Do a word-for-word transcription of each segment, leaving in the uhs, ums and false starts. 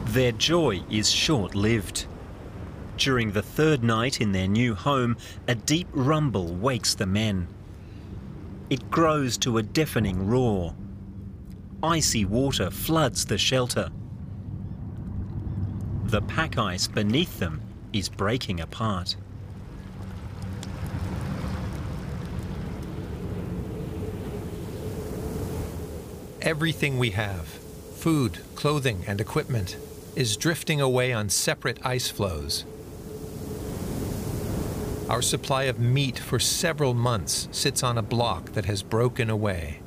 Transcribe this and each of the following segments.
Their joy is short-lived. During the third night in their new home, a deep rumble wakes the men. It grows to a deafening roar. Icy water floods the shelter. The pack ice beneath them is breaking apart. Everything we have, food, clothing, and equipment, is drifting away on separate ice floes. Our supply of meat for several months sits on a block that has broken away.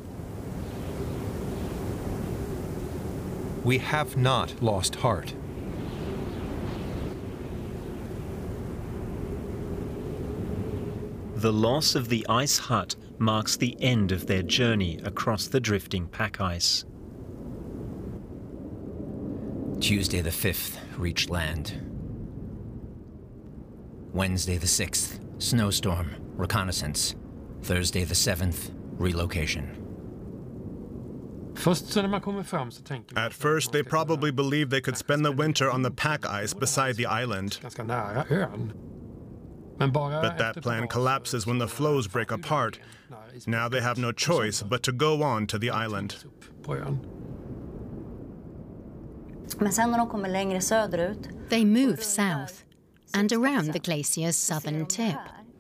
We have not lost heart. The loss of the ice hut marks the end of their journey across the drifting pack ice. Tuesday the fifth, reached land. Wednesday the sixth, snowstorm, reconnaissance. Thursday the seventh, relocation. At first, they probably believed they could spend the winter on the pack ice beside the island. But that plan collapses when the floes break apart. Now they have no choice but to go on to the island. They move south and around the glacier's southern tip.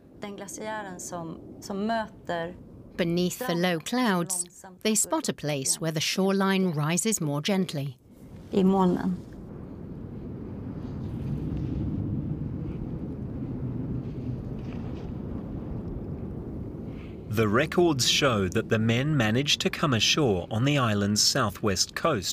Beneath the low clouds, they spot a place where the shoreline rises more gently. The records show that the men managed to come ashore on the island's southwest coast